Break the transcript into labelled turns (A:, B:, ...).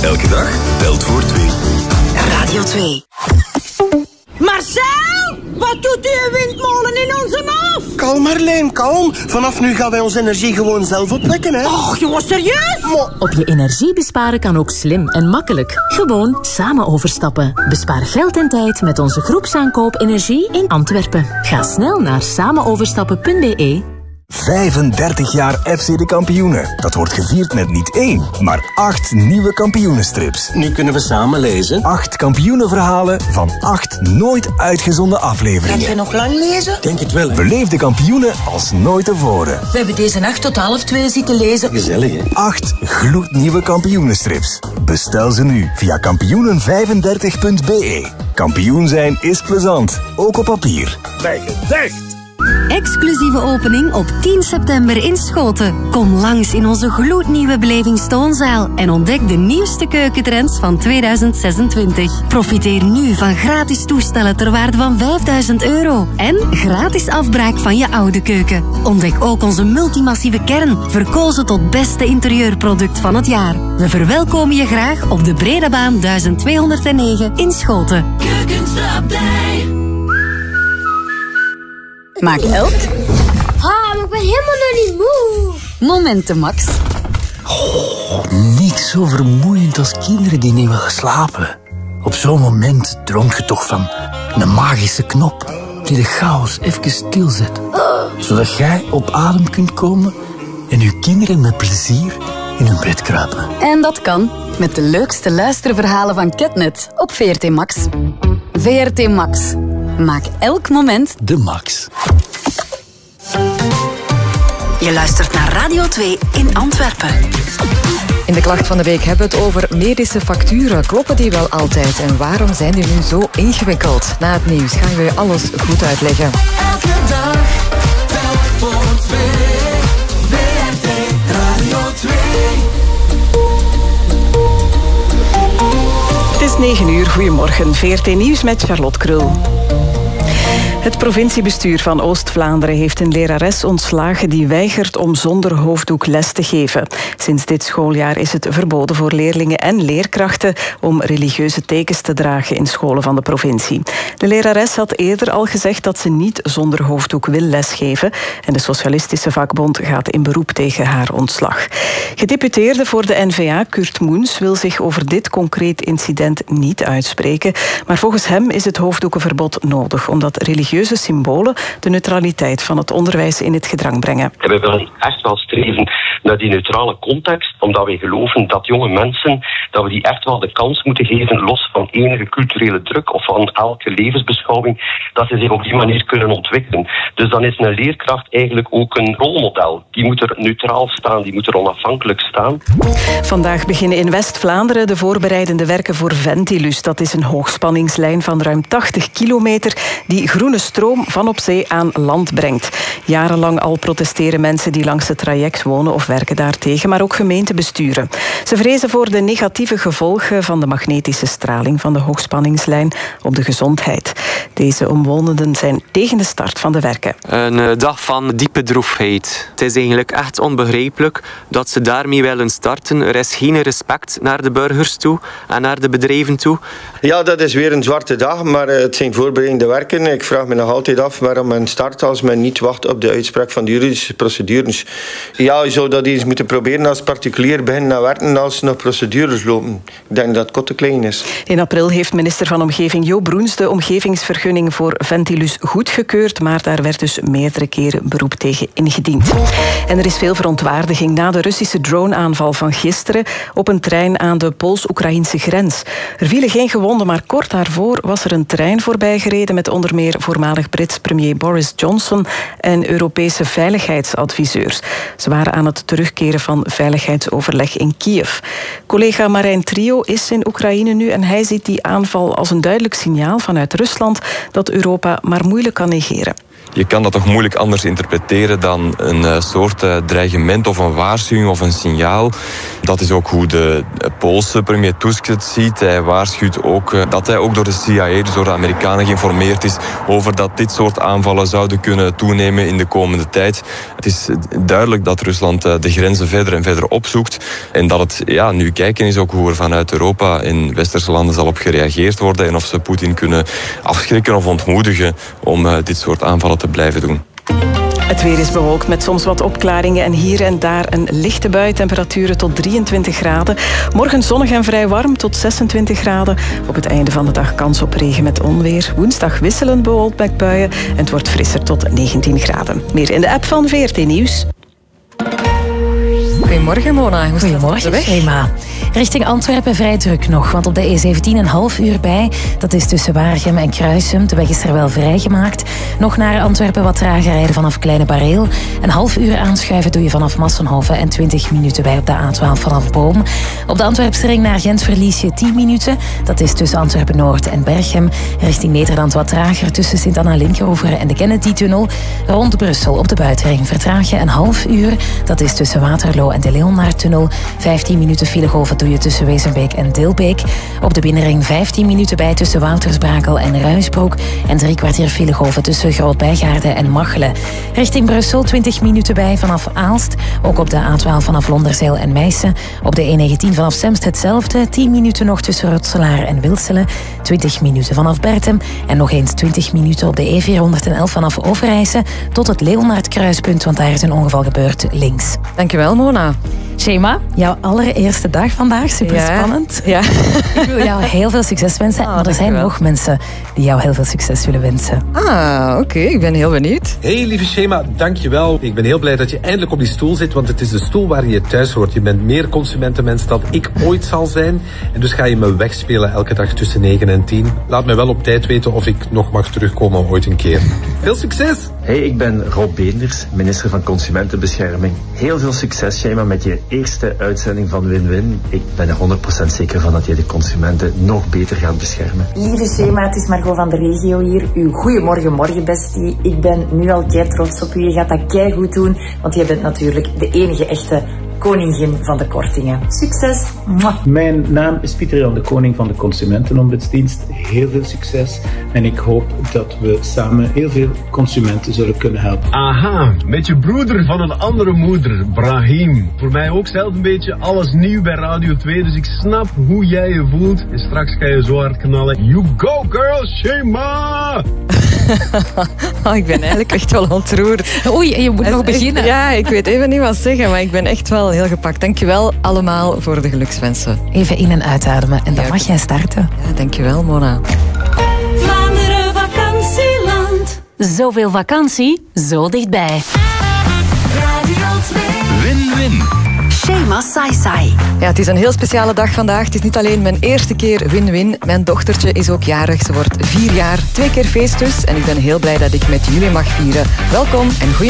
A: Elke dag telt voor 2.
B: Radio 2.
C: Marcel, wat doet uw windmolen in onze hof?
D: Kalm Marleen, kalm. Vanaf nu gaan wij onze energie gewoon zelf opwekken, hè.
C: Och, jongens, serieus?
E: Op je energie besparen kan ook slim en makkelijk. Gewoon samen overstappen. Bespaar geld en tijd met onze groepsaankoop energie in Antwerpen. Ga snel naar samenoverstappen.be.
F: 35 jaar FC de Kampioenen. Dat wordt gevierd met niet 1, maar 8 nieuwe kampioenenstrips.
A: Nu kunnen we samen lezen.
F: 8 kampioenenverhalen van 8 nooit uitgezonden afleveringen.
B: Ga je nog lang lezen?
A: Denk het wel.
F: Beleef de kampioenen als nooit tevoren.
B: We hebben deze nacht tot 1:30 zitten lezen.
A: Gezellig, hè?
F: 8 gloednieuwe kampioenenstrips. Bestel ze nu via kampioenen35.be. Kampioen zijn is plezant, ook op papier.
A: Bij gezegd.
G: Exclusieve opening op 10 september in Schoten. Kom langs in onze gloednieuwe belevingstoonzaal en ontdek de nieuwste keukentrends van 2026. Profiteer nu van gratis toestellen ter waarde van €5.000 en gratis afbraak van je oude keuken. Ontdek ook onze multimassieve kern, verkozen tot beste interieurproduct van het jaar. We verwelkomen je graag op de Bredabaan 1209 in Schoten.
B: Keukenstapdij.
G: Maak elk
H: Maar ik ben helemaal nog niet moe.
G: moment Max.
I: Niks zo vermoeiend als kinderen die niet willen slapen. Op zo'n moment droomt je toch van een magische knop die de chaos even stilzet. Zodat jij op adem kunt komen en je kinderen met plezier in hun bed kruipen.
G: En dat kan met de leukste luisterverhalen van Ketnet op VRT Max. VRT Max. Maak elk moment
I: de max.
B: Je luistert naar Radio 2 in Antwerpen.
J: In de klacht van de week hebben we het over medische facturen. Kloppen die wel altijd? En waarom zijn die nu zo ingewikkeld? Na het nieuws gaan we je alles goed uitleggen.
B: Elke dag telt voor 2. VRT Radio 2.
K: Het is 9:00. Goedemorgen. VRT Nieuws met Charlotte Krul. Het provinciebestuur van Oost-Vlaanderen heeft een lerares ontslagen die weigert om zonder hoofddoek les te geven. Sinds dit schooljaar is het verboden voor leerlingen en leerkrachten om religieuze tekens te dragen in scholen van de provincie. De lerares had eerder al gezegd dat ze niet zonder hoofddoek wil lesgeven en de Socialistische Vakbond gaat in beroep tegen haar ontslag. Gedeputeerde voor de N-VA, Kurt Moens, wil zich over dit concreet incident niet uitspreken, maar volgens hem is het hoofddoekenverbod nodig, omdat religieuze symbolen de neutraliteit van het onderwijs in het gedrang brengen.
L: We willen echt wel streven naar die neutrale context, omdat wij geloven dat jonge mensen, dat we die echt wel de kans moeten geven, los van enige culturele druk of van elke levensbeschouwing, dat ze zich op die manier kunnen ontwikkelen. Dus dan is een leerkracht eigenlijk ook een rolmodel. Die moet er neutraal staan, die moet er onafhankelijk staan.
K: Vandaag beginnen in West-Vlaanderen de voorbereidende werken voor Ventilus. Dat is een hoogspanningslijn van ruim 80 kilometer die groene stroom van op zee aan land brengt. Jarenlang al protesteren mensen die langs het traject wonen of werken daartegen, maar ook gemeentebesturen. Ze vrezen voor de negatieve gevolgen van de magnetische straling van de hoogspanningslijn op de gezondheid. Deze omwonenden zijn tegen de start van de werken.
M: Een dag van diepe droefheid. Het is eigenlijk echt onbegrijpelijk dat ze daarmee willen starten. Er is geen respect naar de burgers toe en naar de bedrijven toe.
N: Ja, dat is weer een zwarte dag, maar het zijn voorbereidende werken. Ik vraag me nog altijd af waarom men start als men niet wacht op de uitspraak van de juridische procedures. Ja, je zou dat eens moeten proberen als particulier beginnen aan werken als nog procedures lopen. Ik denk dat het kot te klein is.
K: In april heeft minister van Omgeving Jo Broens de omgevingsvergunning voor Ventilus goedgekeurd, maar daar werd dus meerdere keren beroep tegen ingediend. En er is veel verontwaardiging na de Russische droneaanval van gisteren op een trein aan de Pools-Oekraïnse grens. Er vielen geen gewonden, maar kort daarvoor was er een trein voorbijgereden met onder meer voormalig Brits premier Boris Johnson en Europese veiligheidsadviseurs. Ze waren aan het terugkeren van veiligheidsoverleg in Kiev. Collega Marijn Trio is in Oekraïne nu en hij ziet die aanval als een duidelijk signaal vanuit Rusland dat Europa maar moeilijk kan negeren.
O: Je kan dat toch moeilijk anders interpreteren dan een soort dreigement of een waarschuwing of een signaal. Dat is ook hoe de Poolse premier Tusk het ziet. Hij waarschuwt ook dat hij ook door de CIA, dus door de Amerikanen, geïnformeerd is over dat dit soort aanvallen zouden kunnen toenemen in de komende tijd. Het is duidelijk dat Rusland de grenzen verder en verder opzoekt. En dat het nu kijken is ook hoe er vanuit Europa en westerse landen zal op gereageerd worden en of ze Poetin kunnen afschrikken of ontmoedigen om dit soort aanvallen te blijven doen.
K: Het weer is bewolkt met soms wat opklaringen en hier en daar een lichte bui. Temperaturen tot 23 graden. Morgen zonnig en vrij warm tot 26 graden. Op het einde van de dag kans op regen met onweer. Woensdag wisselend bewolkt met buien en het wordt frisser tot 19 graden. Meer in de app van VRT Nieuws.
J: Goedemorgen, Mona. Hoe
P: Goedemorgen, Schema. Richting Antwerpen vrij druk nog, want op de E17 een half uur bij. Dat is tussen Waregem en Kruisum. De weg is er wel vrijgemaakt. Nog naar Antwerpen wat trager rijden vanaf Kleine Bareel. Een half uur aanschuiven doe je vanaf Massenhoven en 20 minuten bij op de A12 vanaf Boom. Op de Antwerpse ring naar Gent verlies je 10 minuten. Dat is tussen Antwerpen-Noord en Berchem. Richting Nederland wat trager tussen Sint-Anna-Linkeroever en de Kennedy-tunnel. Rond Brussel op de buitenring vertraag je een half uur. Dat is tussen Waterloo en de Leonardtunnel. 15 minuten filegolven doe je tussen Wezenbeek en Dilbeek. Op de binnenring 15 minuten bij tussen Woutersbrakel en Ruisbroek. En 3 kwartier filegolven tussen Groot-Bijgaarden en Machelen. Richting Brussel 20 minuten bij vanaf Aalst. Ook op de A12 vanaf Londerzeel en Meissen. Op de E19 vanaf Semst hetzelfde. 10 minuten nog tussen Rotselaar en Wilselen. 20 minuten vanaf Bertem. En nog eens 20 minuten op de E411 vanaf Overijse. Tot het Leonardkruispunt, want daar is een ongeval gebeurd links.
J: Dankjewel, Mona.
P: Shema, jouw allereerste dag vandaag. Super spannend.
J: Ja.
P: Ik wil jou heel veel succes wensen. Maar er zijn nog mensen die jou heel veel succes willen wensen.
J: Oké. Ik ben heel benieuwd.
Q: Hey lieve Shema, dankjewel. Ik ben heel blij dat je eindelijk op die stoel zit, want het is de stoel waar je thuis hoort. Je bent meer consumentenmens dan ik ooit zal zijn. En dus ga je me wegspelen elke dag tussen 9 en 10. Laat me wel op tijd weten of ik nog mag terugkomen ooit een keer. Veel succes!
R: Hey, ik ben Rob Beenders, minister van Consumentenbescherming. Heel veel succes, Shema, met je eerste uitzending van Win-Win. Ik ben er 100% zeker van dat je de consumenten nog beter gaat beschermen.
S: Lieve Shema, het is Margot van de regio hier. Uw goeiemorgen bestie. Ik ben nu al kei trots op u. Je gaat dat kei goed doen, want je bent natuurlijk de enige echte koningin van de kortingen. Succes! Mwah.
T: Mijn naam is Pieter Jan de Koning van de Consumentenombudsdienst. Heel veel succes en ik hoop dat we samen heel veel consumenten zullen kunnen helpen.
U: Aha, met je broeder van een andere moeder, Brahim. Voor mij ook zelf een beetje alles nieuw bij Radio 2, dus ik snap hoe jij je voelt. En straks ga je zo hard knallen. You go girl, Shema!
J: Ik ben eigenlijk echt wel ontroerd.
P: Oei, je moet nog beginnen.
J: Ja, ik weet even niet wat zeggen, maar ik ben echt wel heel gepakt. Dankjewel allemaal voor de gelukswensen.
P: Even in- en uitademen en dan mag jij starten.
J: Ja, dankjewel, Mona.
B: Vlaanderen vakantieland.
E: Zoveel vakantie, zo dichtbij.
B: Radio 2.
A: Win-win.
B: Shema Sai.
J: Ja, het is een heel speciale dag vandaag. Het is niet alleen mijn eerste keer win-win. Mijn dochtertje is ook jarig. Ze wordt 4 jaar. 2 keer feest dus. En ik ben heel blij dat ik met jullie mag vieren. Welkom en goeiemorgen.